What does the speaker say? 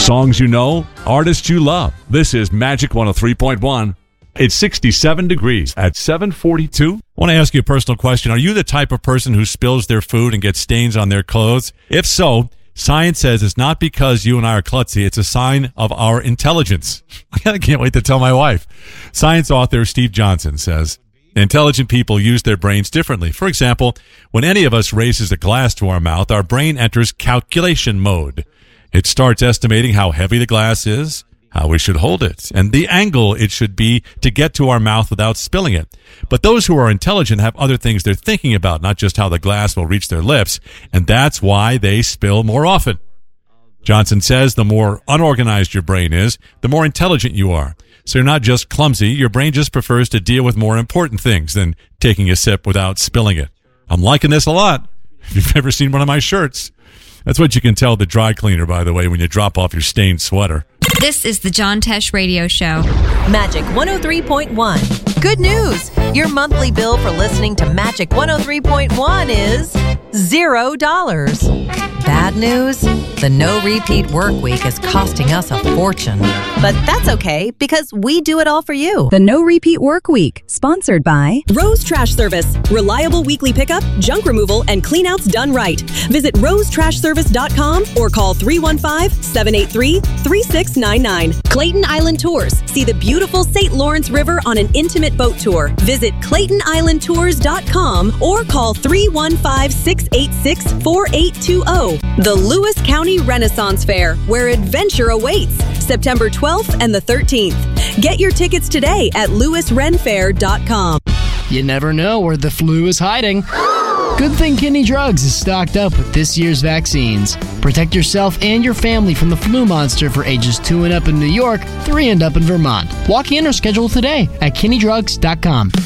Songs you know, artists you love. This is Magic 103.1. It's 67 degrees at 7:42. I want to ask you a personal question. Are you the type of person who spills their food and gets stains on their clothes? If so, science says it's not because you and I are klutzy. It's a sign of our intelligence. I can't wait to tell my wife. Science author Steve Johnson says, intelligent people use their brains differently. For example, when any of us raises a glass to our mouth, our brain enters calculation mode. It starts estimating how heavy the glass is, how we should hold it, and the angle it should be to get to our mouth without spilling it. But those who are intelligent have other things they're thinking about, not just how the glass will reach their lips, and that's why they spill more often. Johnson says the more unorganized your brain is, the more intelligent you are. So you're not just clumsy, your brain just prefers to deal with more important things than taking a sip without spilling it. I'm liking this a lot. If you've ever seen one of my shirts. That's what you can tell the dry cleaner, by the way, when you drop off your stained sweater. This is the John Tesh Radio Show. Magic 103.1. Good news! Your monthly bill for listening to Magic 103.1 is $0. Bad news? The no repeat work week is costing us a fortune. But that's okay, because we do it all for you. The No Repeat Work Week, sponsored by Rose Trash Service. Reliable weekly pickup, junk removal, and cleanouts done right. Visit rosetrashservice.com or call 315-783-3699. Clayton Island Tours. See the beautiful St. Lawrence River on an intimate boat tour. Visit ClaytonIslandTours.com or call 315-686-4820. The Lewis County Renaissance Fair, where adventure awaits. September 12th and the 13th. Get your tickets today at lewisrenfair.com. You never know where the flu is hiding. Good thing Kinney Drugs is stocked up with this year's vaccines. Protect yourself and your family from the flu monster for ages 2 and up in New York, 3 and up in Vermont. Walk in or schedule today at KinneyDrugs.com.